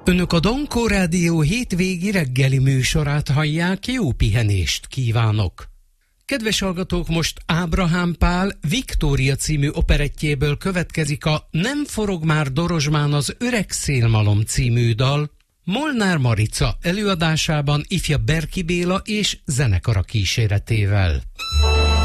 Önök a Dankó Rádió hétvégi reggeli műsorát hallják, jó pihenést kívánok! Kedves hallgatók, most Ábrahám Pál Viktória című operettjéből következik a Nem forog már Dorozsmán az öreg szélmalom című dal, Molnár Marica előadásában ifja Berki Béla és zenekara kíséretével.